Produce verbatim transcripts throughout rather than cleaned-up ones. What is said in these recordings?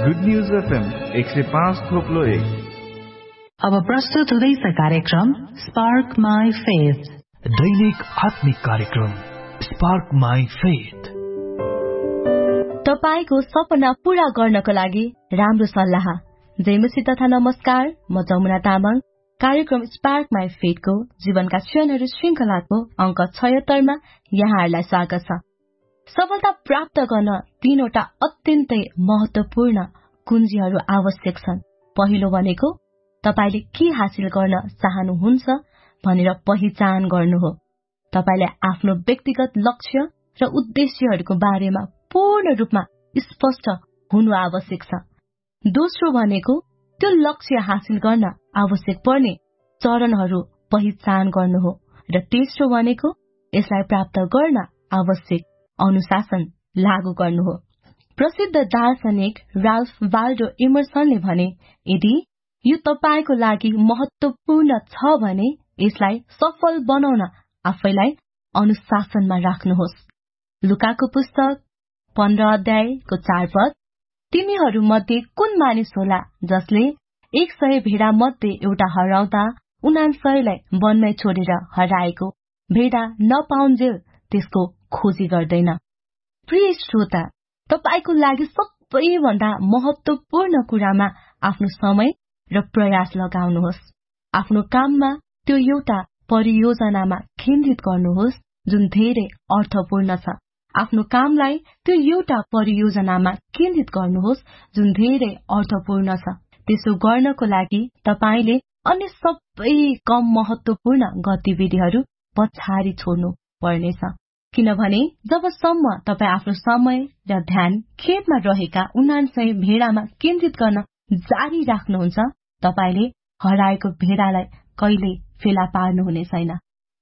Good news FM एक सय पाँच थोप्लो एक। अब प्रस्तुत हुँदैछ कार्यक्रम स्पार्क माई फेथ, दैनिक आत्मिक कार्यक्रम स्पार्क माई फेथ। तपाईको सपना पूरा गर्नको लागि राम्रो सल्लाह। जयमसी तथा नमस्कार, म जमुना तामाङ। कार्यक्रम स्पार्क माई फेथको जीवनका क्षणहरू श्रृंखलाको अंक छयत्तरमा यहाँहरूलाई स्वागत छ। सफलता प्राप्त गर्न तीनवटा अत्यन्तै महत्वपूर्ण कुञ्जीहरू आवश्यक छन्। पहिलो भनेको तपाईले के हासिल गर्न चाहनुहुन्छ भनेर पहिचान गर्नु हो। तपाईले आफ्नो व्यक्तिगत लक्ष्य र उद्देश्यहरूको बारेमा पूर्ण रूपमा स्पष्ट हुनु आवश्यक छ। दोस्रो भनेको त्यो लक्ष्य हासिल गर्न आवश्यक पर्ने चरणहरू पहिचान गर्नु हो। र तेस्रो भनेको यसलाई प्राप्त गर्न आवश्यक अनुशासन लागू गर्नु हो। प्रसिद्ध दार्शनिक राल्फ वाल्डो इमर्सनले भने, यदि यो तपाईको लागि महत्वपूर्ण छ भने यसलाई सफल बनाउन आफैलाई अनुशासनमा राख्नुहोस्। लुकाको पुस्तक पन्ध्र अध्यायको चार पद, तिमीहरू मध्ये कुन मानिस होला जसले एक सय भेडा मध्ये एउटा हराउँदा उनान्सयलाई वनमै छोडेर हराएको भेडा नपाउन्जेल त्यसको खोजी गर्दैन। प्रिय श्रोता, तपाईको लागि सबैभन्दा महत्वपूर्ण कुरामा आफ्नो समय र प्रयास लगाउनुहोस्। आफ्नो काममा त्यो एउटा परियोजनामा केन्द्रित गर्नुहोस् जुन धेरै अर्थपूर्ण छ। आफ्नो कामलाई त्यो एउटा परियोजनामा केन्द्रित गर्नुहोस् जुन धेरै अर्थपूर्ण छ। त्यसो गर्नको लागि तपाईले अन्य सबै कम महत्वपूर्ण गतिविधिहरू पछाडि छोड्नु पर्नेछ। किनभने जबसम्म तपाई आफ्नो समय र ध्यान खेतमा रहेका उनान्सय भेडामा केन्द्रित गर्न जारी राख्नुहुन्छ, तपाईले हराएको भेडालाई कहिल्यै फेला पार्नुहुने छैन।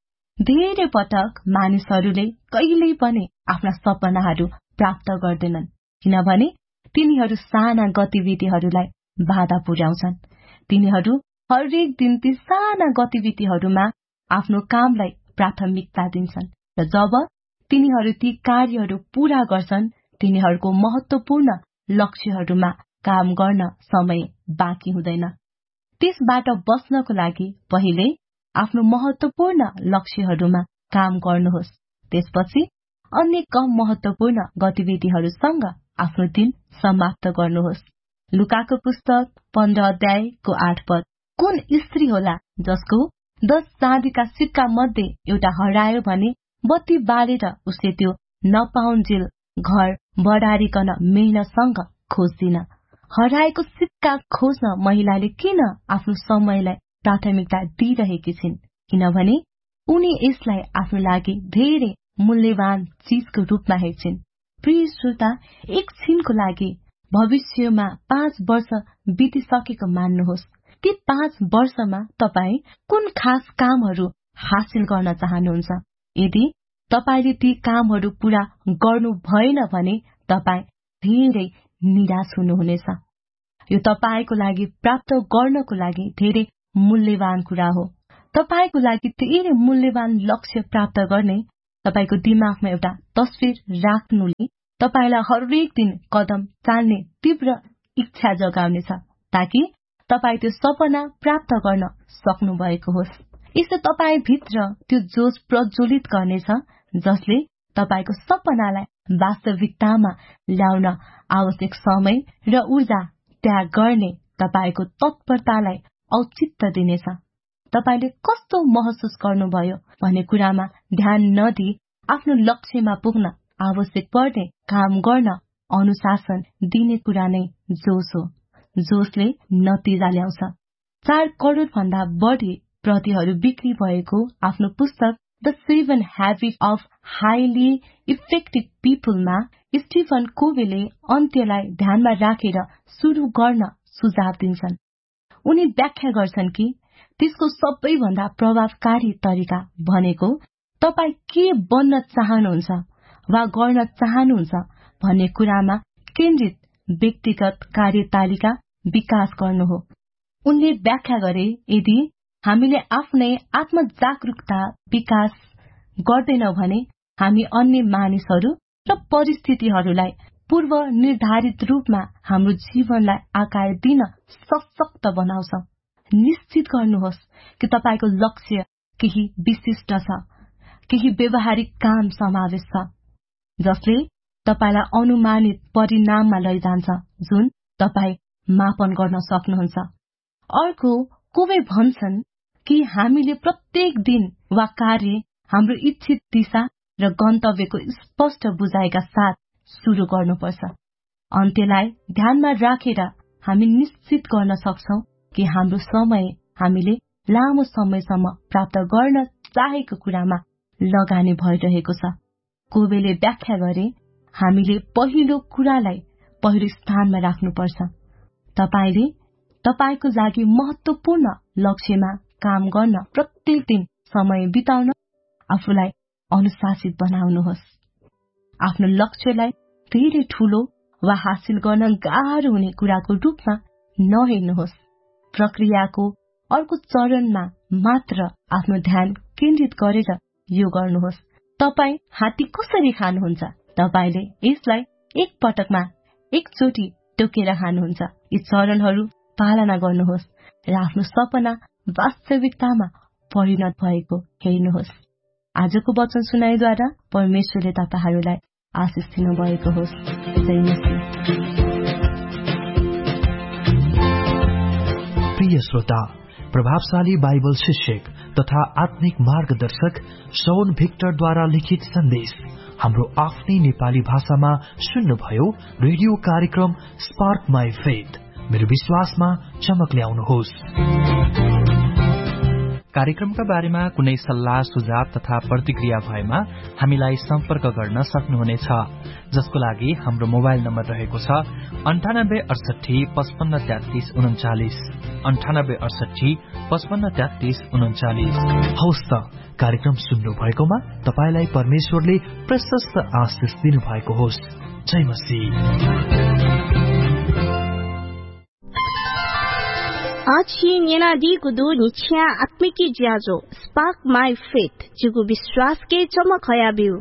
धेरै पटक मानिसहरूले कहिल्यै पनि आफ्ना सपनाहरू प्राप्त गर्दैनन्, किनभने तिनीहरू साना गतिविधिहरूलाई बाधा पुर्याउँछन्। तिनीहरू हरेक दिन ती साना गतिविधिहरूमा आफ्नो कामलाई प्राथमिकता दिन्छन् र जब तिनीहरू ती कार्यहरू पूरा गर्छन्, तिनीहरूको महत्वपूर्ण लक्ष्यहरूमा काम गर्न समय बाँकी हुँदैन। त्यसबाट बच्नको लागि पहिले आफ्नो महत्वपूर्ण लक्ष्यहरूमा काम गर्नुहोस्। त्यसपछि अन्य कम महत्वपूर्ण गतिविधिहरूसँग आफ्नो दिन समाप्त गर्नुहोस्। लुकाको पुस्तक पन्ध्र अध्यायको आठ पद, कुन स्त्री होला जसको दश चाँदीका सिक्का मध्ये एउटा हरायो भने बत्ती बालेर उसले त्यो नपाउन्जेल घर बढारिकन मेहनतसँग खोज्दिन। हराएको सिक्का खोज्न महिलाले किन आफ्नो समयलाई प्राथमिकता दिइरहेकी छिन्? किनभने उनी यसलाई आफ्नो लागि धेरै मूल्यवान चीजको रूपमा हेर्छिन्। प्रिय श्रोता, एक छिनको लागि भविष्यमा पाँच वर्ष बितिसकेको मान्नुहोस्। ती पाँच वर्षमा तपाई कुन खास कामहरू हासिल गर्न चाहनुहुन्छ? यदि तपाईले ती कामहरू पूरा गर्नु भएन भने तपाई धेरै निराश हुनुहुनेछ। यो तपाईको लागि प्राप्त गर्नको लागि धेरै मूल्यवान कुरा हो। तपाईको लागि धेरै मूल्यवान लक्ष्य प्राप्त गर्ने तपाईको दिमागमा एउटा तस्विर राख्नुले तपाईलाई हरेक दिन कदम चाल्ने तीव्र इच्छा जगाउनेछ, ताकि तपाई त्यो सपना प्राप्त गर्न सक्नु भएको होस्। यसले तपाई भित्र त्यो जोश प्रज्वलित गर्नेछ जसले तपाईको सपनालाई वास्तविकतामा ल्याउन आवश्यक समय र ऊर्जा त्याग गर्ने तपाईको तत्परतालाई औचित्य दिनेछ। तपाईले कस्तो महसुस गर्नुभयो भन्ने कुरामा ध्यान नदिई आफ्नो लक्ष्यमा पुग्न आवश्यक पर्ने काम गर्न अनुशासन दिने कुरा नै जोश हो। जोशले नतिजा ल्याउँछ। चार करोड़ भन्दा बढी प्रतिहरू बिक्री भएको आफ्नो पुस्तक the seven habit of highly effective पिपलमा Stephen कोवेले अन्त्यलाई ध्यानमा राखेर सुरु गर्न सुझाव दिन्छन्। उनी व्याख्या गर्छन् कि त्यसको सबैभन्दा प्रभावकारी तरिका भनेको तपाई के बन्न चाहनुहुन्छ वा गर्न चाहनुहुन्छ भन्ने कुरामा केन्द्रित व्यक्तिगत कार्यतालिका विकास गर्नु हो। उनले व्याख्या गरे, यदि हामीले आफ्नै आत्मजागरूकता विकास गर्दैनौं भने हामी अन्य मानिसहरू र परिस्थितिहरूलाई पूर्व निर्धारित रूपमा हाम्रो जीवनलाई आकार दिन सशक्त बनाउँछ। निश्चित गर्नुहोस् कि तपाईको लक्ष्य केही विशिष्ट छ, केही व्यवहारिक काम समावेश छ जसले तपाईलाई अनुमानित परिणाममा लैजान्छ जुन तपाई मापन गर्न सक्नुहुन्छ। अर्को कोही भन्छन् कि हामीले प्रत्येक दिन वा कार्य हाम्रो इच्छित दिशा र गन्तव्यको स्पष्ट बुझाइका साथ सुरु गर्नुपर्छ। अन्त्यलाई ध्यानमा राखेर हामी निश्चित गर्न सक्छौं कि हाम्रो समय हामीले लामो समयसम्म प्राप्त गर्न चाहेको कुरामा लगानी भइरहेको छ। कोवेले व्याख्या गरे, हामीले पहिलो कुरालाई पहिलो स्थानमा राख्नुपर्छ। तपाईले तपाईको लागि महत्वपूर्ण लक्ष्यमा काम गर्न प्रत्येक दिन समय बिताउन आफूलाई अनुशासित बनाउनुहोस्। आफ्नो लक्ष्यलाई धेरै ठूलो वा हासिल गर्न गाह्रो हुने कुराको रूपमा नहेर्नुहोस्। प्रक्रियाको अर्को चरणमा मात्र आफ्नो ध्यान केन्द्रित गरेर यो गर्नुहोस्। तपाई हात्ती कसरी खानुहुन्छ? तपाईले यसलाई एक पटकमा एकचोटि टोकेर खानुहुन्छ। यी चरणहरू पालना गर्नुहोस् र आफ्नो सपना वास्तविकतामा परिणत भएको हेर्नुहोस्। आजको वचन सुनाइद्वारा परमेश्वरले तपाईहरूलाई आशिष दिनु भएको होस्। जय मसीह। प्रिय श्रोता, प्रभावशाली बाइबल शिक्षक तथा आत्मिक मार्गदर्शक शौन भिक्टरद्वारा लिखित सन्देश हाम्रो आफ्नै नेपाली भाषामा सुन्नुभयो। रेडियो कार्यक्रम स्पार्क माई फेथ, मेरो विश्वासमा चमक ल्याउनुहोस्। कार्यक्रमका बारेमा कुनै सल्लाह सुझाव तथा प्रतिक्रिया भएमा हामीलाई सम्पर्क गर्न सक्नुहुनेछ, जसको लागि हाम्रो मोबाइल नम्बर रहेको छ अन्ठानब्बे अडसठी पचपन्न तेत्तीस उन्चालिस अन्ठानब्बे अडसठी पचपन्न तेत्तीस उन्चालिस। हौस् त, कार्यक्रम सुन्नु भएकोमा तपाईलाई परमेश्वरले प्रशस्त आशिष दिनु भएको होस्। जय मसीह। आछि नेना दी गुदु निछ्या आत्मिकी ज्याजो स्पार्क माई फेथ जिगु विश्वास के चमक हया बिउ।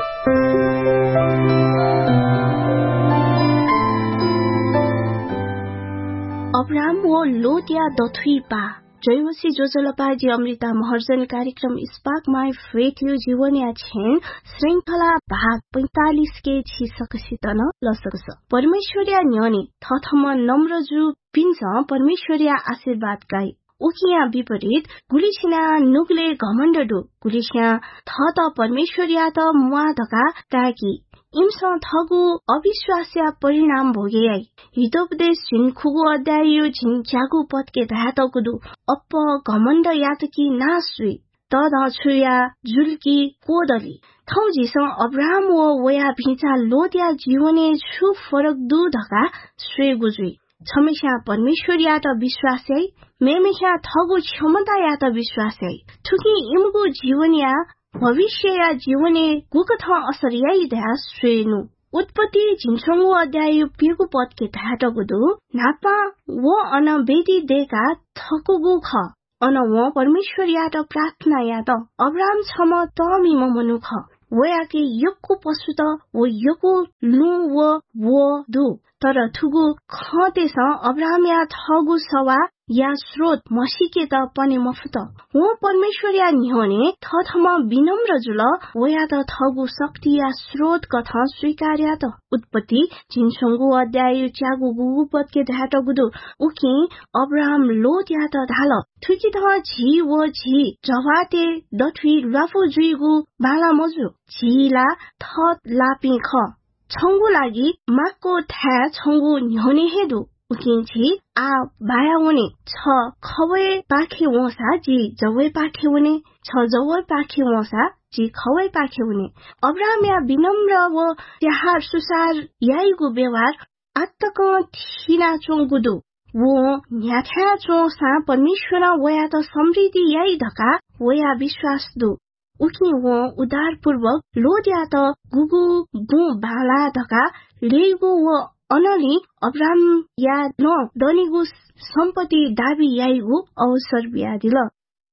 अब्राहम वो लोटिया दथुई पा जयमसी जोजलपाजी अमृता महर्जन कार्यक्रम स्पार्क माई फेथ यो जीवनिया छेन श्रृंखला भाग पैंतालीस के छिसकसित न लसकस परमेश्वरिया न्यने थथम नम्रजु पिन्छ परमेश्वरिया आशीर्वाद गाई उकिया विपरीत गुलिसिना नुगले घमण्डडु गुलिसिया थ त परमेश्वरिया त मुआ धका ताकि इमसँग थगु अविश्वास्य परिणाम भोगेयाई हितोपदेश झिन खुगु अध्याय यो झिन च्यागु पत्के धातकुदु अप्प घमण्ड यातकी नासुई तद छुया जुल्की कोदली थौ झिसं अब्राहम वो वया भिचा लोदिया जीवने छु फरक दु धका श्रे गुजुई छमेशा परमेश्वरिया त विश्वासै मेमेशा थगु क्षमता या त विश्वासै थुकी इमगु जीवनिया भविष्य या जीवने गुकथ असर याई ध्या श्रेनु उत्पत्ति झिन्छोंगु अध्याय पिगु पद के धाटगुदु नापा वो अन बेदी देका थकुगु ख अन वो परमेश्वर या त प्रार्थना या त अब्राहम छम तमी म मनुख वो या के यक्कु पशु त वो यक्कु लु वो वो दु तर थुगु खतेस अब्राहम या थगु सवा या स्रोत मसीके त पनि मफुत वो परमेश्वर या निहोने थथम विनम्र जुल वो या त थगु शक्ति या स्रोत कथा स्वीकार्या त उत्पत्ति झिन्छोंगु अध्याय च्यागु गुगु पद के धाट गुदु उकि अब्राहम लोत या त ढाल थुकी थ झी वो झी जवाते दथुई लाफु जुइगु बाला मजु झीला थत लापि ख छंगु लागि माको था छंगु निहोने हेदु उकिन्छी आ बाया हुने छ खवै पाखे वसा जी जवै पाखे हुने छ जवै पाखे वसा जी खवै पाखे हुने अब्राहम या विनम्र व त्याहार सुसार याइगु व्यवहार आत्तक थिना चोंगुदु वो न्याथ्या चोसा परमेश्वर वया त समृद्धि याइ धका वया विश्वास दु उकि वो उदार पूर्वक लोद्या त गुगु गु बाला धका लेगु वो अनली अब्राहम या न दनिगु सम्पत्ति दाबी याइगु अवसर बियादिल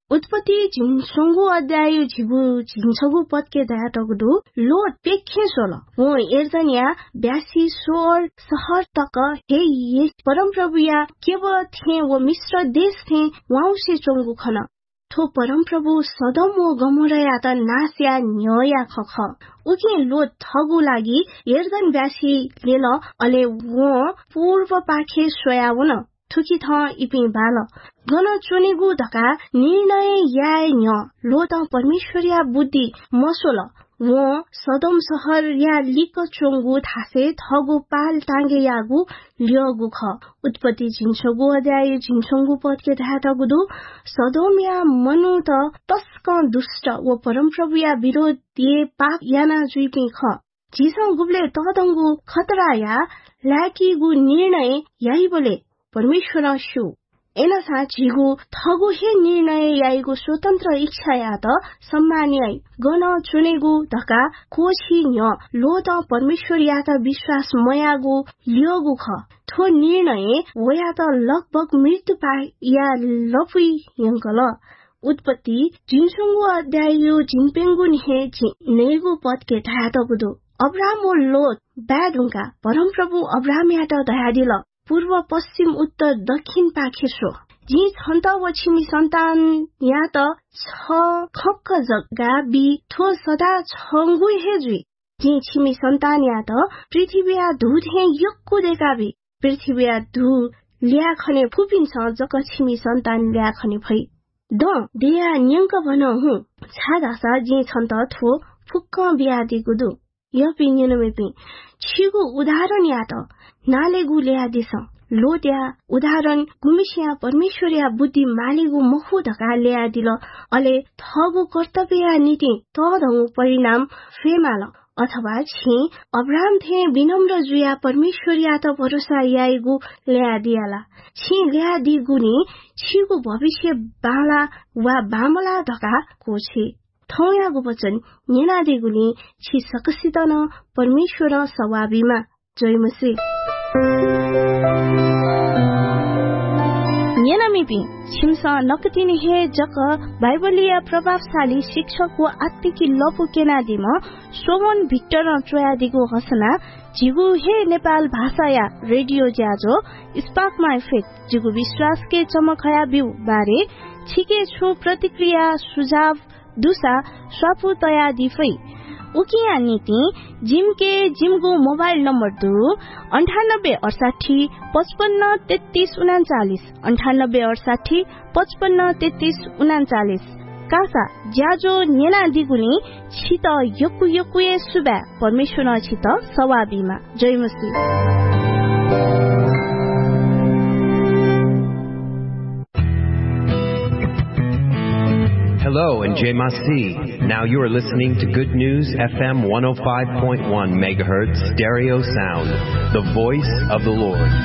उत्पत्ति झिङसोङ्गु अध्याय झिगु झिङसगु पदके दाटगदु लो पेखे सोल वो एर्दनिया ब्यासी सोर शहर तक हे ये परमप्रभु या केवल थे वो मिश्र देश थे वहाँ से चोंगु खन थो परमप्रभु सदम वो गमोरया त नास्या न्यया खख उके लो थगु लागि एर्दन ब्यासी लेल अले वो पूर्व पाखे सोयावन थुकी थ इपि बाल गन चुनेगु धका निर्णय याय न्य लो त परमेश्वरिया बुद्धि मसोल वो सदम सहर या लिक चोंगु थासे थगु पाल टांगे यागु लियोगु ख उत्पत्ति झिङसगु अध्याय झिङसोङ्गु पदके धातगुदु सदम या मनु त तस्क दुष्ट वो परमप्रभु या विरोध दिए पाप याना जुइपि ख झिसं गुब्ले तदंगु खतरा या लाकीगु निर्णय याइ बोले परमेश्वर शु एनसा झिगु थगु हे निर्णय याइगु स्वतन्त्र इच्छा या त सम्मान्य गन चुनेगु धका कोछि न्य लो त परमेश्वर या त विश्वास मयागु लियोगु ख थो निर्णय वया त लगभग मृत्यु पा या लफुई यंकल उत्पत्ति झिङसोङ्गु अध्याय झिङपेङ्गु निहे नेगु पदके धातगुदु अब्राम ओ लोत ब्याडुङका परमप्रभु अब्राम यात दयादिल पूर्व पश्चिम उत्तर दक्षिण पाखेसो जी छन्त व छिमी सन्तान या त छ खक्क जग्गा बि थो सदा छंगु हेजुई जी छिमी सन्तान या त पृथ्वीया धुध हे यक्कु देकाबि पृथ्वीया धु ल्या खने फुपिन्छ जक छिमी सन्तान ल्या खने भई द देया न्यंक भन हु छादासा जी छन्त थो फुक्क बियादि गुदु य पिन्यनमेपि छिगु उदाहरण या त नालेगु ल्यादिस लोट्या उदाहरण गुमिसिया परमेश्वरिया बुद्धि मालेगु मखु धका ल्यादिल अले थगु कर्तव्य नीति तदंगु परिणाम फेमाल अथवा छि अब्राम थे विनम्र जुया परमेश्वरिया त भरोसा याइगु ल्यादियाला छि ल्यादिगुनी छिगु भविष्य बाला वा बामला धका कोछि थौयागु वचन नेनादिगुनी छि सकसित न परमेश्वर सवाबीमा जयमसी नेनामिपि छिमसा नकतिनि हे जक बाइबलीय प्रभावशाली शिक्षक व आत्मिकी लपु केनादिम सोमन भिक्टर चोयादिगु घोषणा जिगु हे नेपाल भाषा या रेडियो ज्याजो स्पार्क माई फेथ जिगु विश्वास के चमकया बिउ बारे छिके छु प्रतिक्रिया सुझाव दुसा स्वापु तया दिफै उकिया नीति जिम के जिमगु मोबाइल नम्बर दु अंठानब्बे अड़साठी पचपन्न तेत्तीस उनाचालीस अंठानब्बे अड़साठी पचपन्न तेत्तीस उनाचालीस कासा ज्याजो नेना दिगुनी छित यकु यकुए सुबा परमेश्वर छित सवाबीमा जयमसी Hello and J M A C. Now you are listening to Good News F M one oh five point one megahertz stereo sound, the voice of the Lord.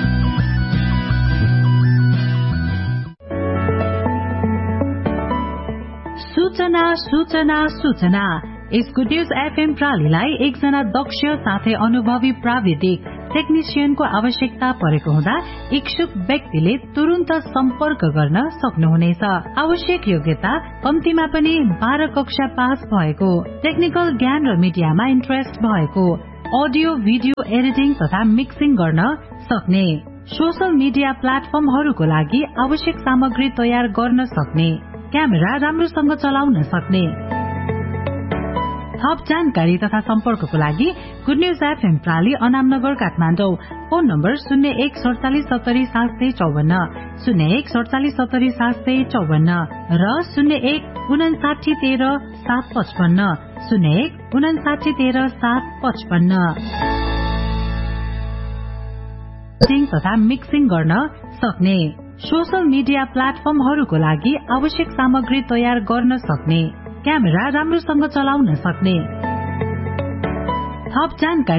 सूचना सूचना सूचना इस गुड न्यूज एफएम प्रालीलाई एकजना दक्ष साथै अनुभवी प्राविधिक टेक्निशियनको आवश्यकता परेको हुँदा इच्छुक व्यक्तिले तुरुन्त सम्पर्क गर्न सक्नुहुनेछ। आवश्यक योग्यता कम्तीमा पनि बाह्र कक्षा पास भएको, टेक्निकल ज्ञान र मिडियामा इन्ट्रेस्ट भएको, अडियो भिडियो एडिटिङ तथा मिक्सिङ गर्न सक्ने, सोशल मिडिया प्लेटफर्महरूको लागि आवश्यक सामग्री तयार गर्न सक्ने, क्यामेरा राम्रोसँग चलाउन सक्ने। थप जानकारी तथा सम्पर्कको लागि good news FM प्राली Anamnagar Kathmandu phone number शून्य एक सडचालिस सत्तरी सात सय चौवन्न शून्य एक सडचालिस सत्तरी सात सय चौवन्न र शून्य एक उनासाठी तेह्र सात पचपन्न शून्य एक उनासाठी तेह्र सात पचपन्न तथा मिक्सिङ गर्न सक्ने, सोशल मिडिया प्लेटफर्महरूको लागि आवश्यक सामग्री तयार गर्न सक्ने, क्यामेरा राम्रोसँग चलाउन सक्ने। थप जानकारी